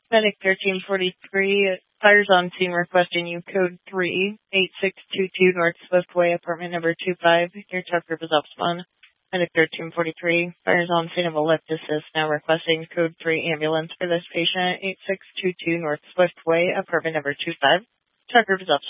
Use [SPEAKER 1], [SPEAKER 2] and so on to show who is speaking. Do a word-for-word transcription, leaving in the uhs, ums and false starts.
[SPEAKER 1] Medic thirteen forty-three, fires on scene requesting you code three eight six two two North Swiftway, apartment number two five. Your tug group is up spawn. Medic thirteen forty-three, fires on scene of a lift assist, now requesting code three ambulance for this patient, eight six two two North Swiftway, apartment number two five. Tug group is up